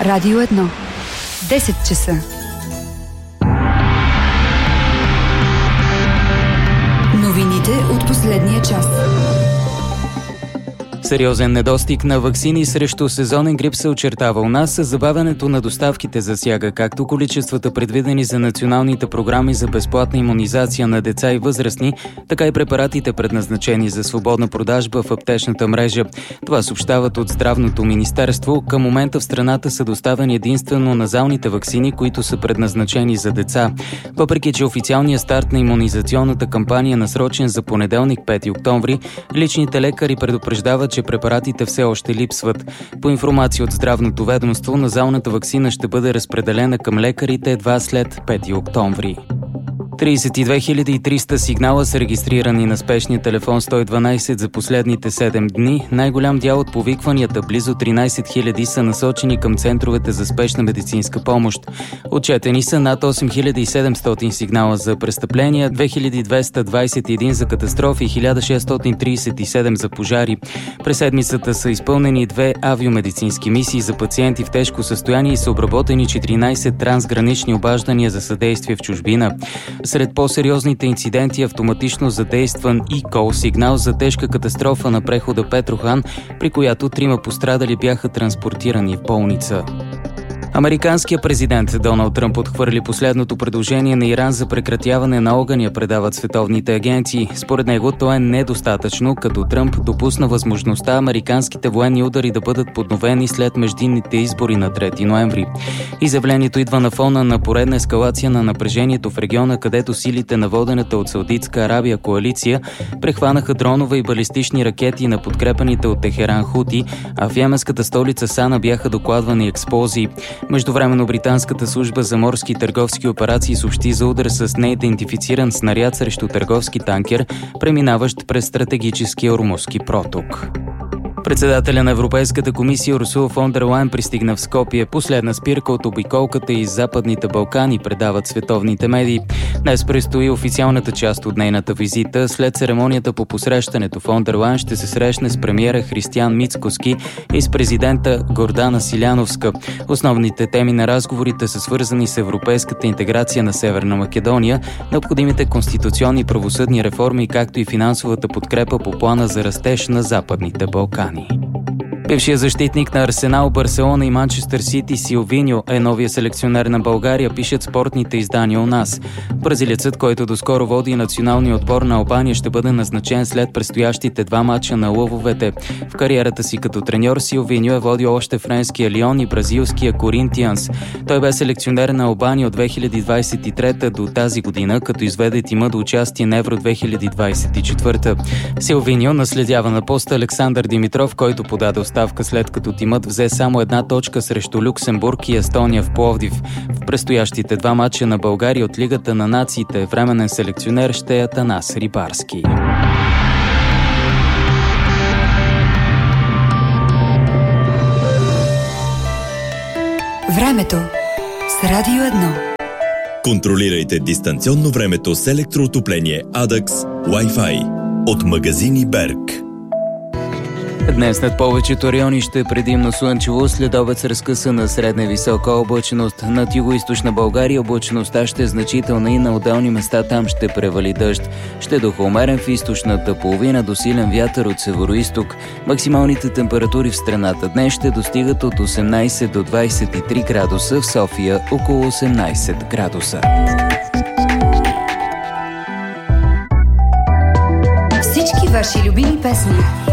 Радио 1. 10 часа. Новините от последния час. Сериозен недостиг на ваксини срещу сезонен грип се очертава у нас. Забавянето на доставките засяга както количествата предвидени за националните програми за безплатна имунизация на деца и възрастни, така и препаратите предназначени за свободна продажба в аптечната мрежа. Това съобщават от Здравното министерство. Към момента в страната са доставени единствено назалните ваксини, които са предназначени за деца. Въпреки че официалният старт на имунизационната кампания е насрочен за понеделник 5 октомври, личните лекари предупреждават, че препаратите все още липсват. По информация от Здравното ведомство, назалната ваксина ще бъде разпределена към лекарите едва след 5 октомври. 32 300 сигнала са регистрирани на спешния телефон 112 за последните 7 дни. Най-голям дял от повикванията, близо 13 000, са насочени към центровете за спешна медицинска помощ. Отчетени са над 8700 сигнала за престъпления, 2221 за катастрофи и 1637 за пожари. През седмицата са изпълнени 2 авиомедицински мисии за пациенти в тежко състояние и са обработени 14 трансгранични обаждания за съдействие в чужбина. Сред по-сериозните инциденти автоматично задействан e-call сигнал за тежка катастрофа на прехода Петрохан, при която 3 пострадали бяха транспортирани в болница. Американският президент Доналд Тръмп отхвърли последното предложение на Иран за прекратяване на огъня, предават световните агенции. Според него то е недостатъчно, като Тръмп допусна възможността американските военни удари да бъдат подновени след междинните избори на 3 ноември. Изявлението идва на фона на поредна ескалация на напрежението в региона, където силите на водената от Саудитска Арабия коалиция прехванаха дронове и балистични ракети на подкрепаните от Техеран хути, а в йеменската столица Сана бяха докладвани експлозии. Междувременно британската служба за морски и търговски операции съобщи за удар с неидентифициран снаряд срещу търговски танкер, преминаващ през стратегическия Ормузски проток. Председателя на Европейската комисия Урсула фон дер Лайен пристигна в Скопие. Последна спирка от обиколката из Западните Балкани, предават световните медии. Днес предстои официалната част от нейната визита. След церемонията по посрещането фон дер Лайен ще се срещне с премиера Християн Мицкоски и с президента Гордана Силяновска. Основните теми на разговорите са свързани с европейската интеграция на Северна Македония, необходимите конституционни и правосъдни реформи, както и финансовата подкрепа по плана за растеж на Западните Балкани. Бившият защитник на Арсенал, Барселона и Манчестър Сити Силвиньо е новия селекционер на България, пишат спортните издания у нас. Бразилецът, който доскоро води националния отбор на Албания, ще бъде назначен след предстоящите 2 мача на лъвовете. В кариерата си като треньор Силвиньо е водил още френския Лион и бразилския Коринтианс. Той бе селекционер на Албания от 2023 до тази година, като изведе тима до участие на Евро 2024. Силвиньо наследява на поста Александър Димитров, който подаде оставка след като тимът взе само 1 точка срещу Люксембург и Естония в Пловдив. В предстоящите 2 мача на България от Лигата на нациите временен селекционер ще е Атанас Рибарски. Времето с Радио 1. Контролирайте дистанционно времето с електроотопление Adax Wi-Fi от магазини Берг. Днес над повечето райони ще е предимно слънчево, следобед с разкъсана средна и висока облачност. Над югоизточна България облачността ще е значителна и на отделни места там ще превали дъжд. Ще духа умерен в източната половина до силен вятър от североизток. Максималните температури в страната днес ще достигат от 18 до 23 градуса, в София около 18 градуса. Всички ваши любими песни